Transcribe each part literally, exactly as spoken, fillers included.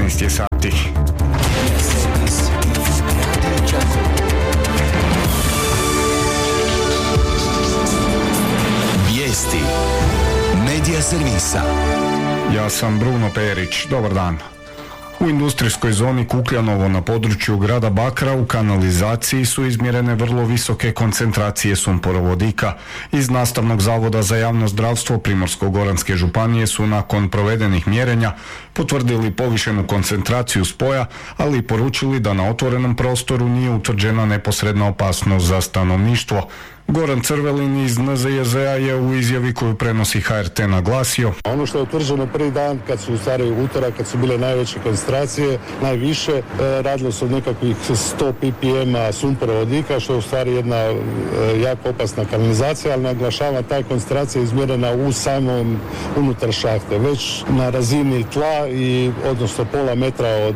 jedanaest je sati. Vijesti Medija servisa. Ja sam Bruno Perić. Dobar dan. U industrijskoj zoni Kukljanovo na području grada Bakra u kanalizaciji su izmjerene vrlo visoke koncentracije sumporovodika. Iz Nastavnog zavoda za javno zdravstvo Primorsko-goranske županije su nakon provedenih mjerenja potvrdili povišenu koncentraciju spoja, ali i poručili da na otvorenom prostoru nije utvrđena neposredna opasnost za stanovništvo. Goran Crvelin iz N Z J Z-a je u izjavi koju prenosi H R T naglasio: ono što je utvrđeno prvi dan, kad su u stvari utorak, kad su bile najveće koncentracije, najviše, radilo se od nekakvih sto ppm sumporovodika, što je u stvari jedna jako opasna kanalizacija, ali naglašava, ta koncentracija je izmjerena u samom unutar šahte, već na razini tla i odnosno pola metra od,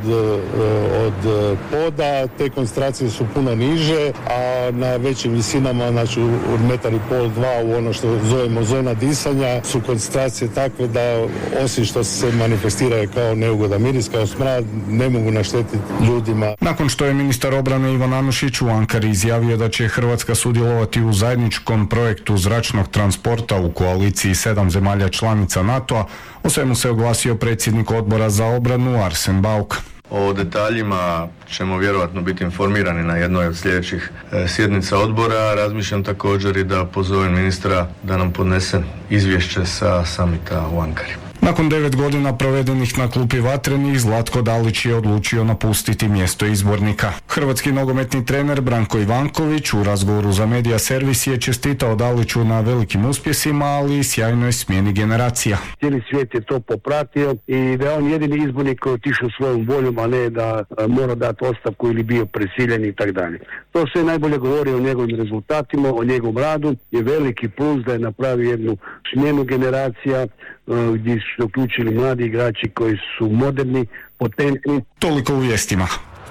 od poda, te koncentracije su puno niže, a na većim visinama, znači od metar i pol, dva, u ono što zovemo zona disanja, su koncentracije takve da osim što se manifestiraju kao neugodan miris, kao smrad, ne mogu naštetiti ljudima. Nakon što je ministar obrane Ivan Anušić u Ankari izjavio da će Hrvatska sudjelovati u zajedničkom projektu zračnog transporta u koaliciji sedam zemalja članica NATO-a, o svemu se oglasio predsjednik Odbora za obranu Arsen Bauk. O detaljima ćemo vjerojatno biti informirani na jednoj od sljedećih e, sjednica odbora. Razmišljam također i da pozovem ministra da nam podnese izvješće sa samita u Ankari. Nakon devet godina provedenih na klupi Vatrenih, Zlatko Dalić je odlučio napustiti mjesto izbornika. Hrvatski nogometni trener Branko Ivanković u razgovoru za Medija servis je čestitao Daliću na velikim uspjesima, ali i sjajnoj smjeni generacija. Cijeli svijet je to popratio i da je on jedini izbornik koji je otišao svojom voljom, a ne da a, mora dati ostavku ili bio presiljen i tako dalje. To sve najbolje govori o njegovim rezultatima, o njegovom radu. Je veliki plus da je napravio jednu smjenu generacija gdje su uključili mladi igrači koji su moderni, potentni. Toliko u vijestima.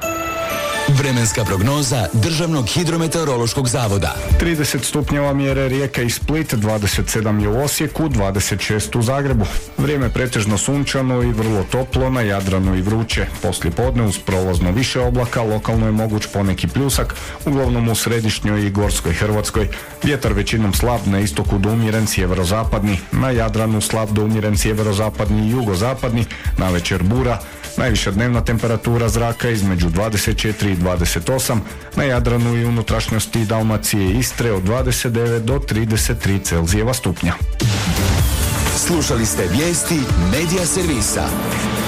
Vremenska prognoza Državnog hidrometeorološkog zavoda. trideset stupnjeva mjere Rijeka i Split, dvadeset sedam je u Osijeku, dvadeset šest u Zagrebu. Vrijeme pretežno sunčano i vrlo toplo, na Jadranu i vruće. Poslije podne uz prolazno više oblaka, lokalno je moguć poneki pljusak, uglavnom u središnjoj i gorskoj Hrvatskoj. Vjetar većinom slab, na istoku do umjeren sjeverozapadni, na Jadranu slab do umjeren sjeverozapadni i jugozapadni, navečer bura. Najviša dnevna temperatura zraka između dvadeset četiri i dvadeset osam, na Jadranu i unutrašnjosti Dalmacije i Istre od dvadeset devet do trideset tri Celzijeva stupnja. Slušali ste vijesti Medija servisa.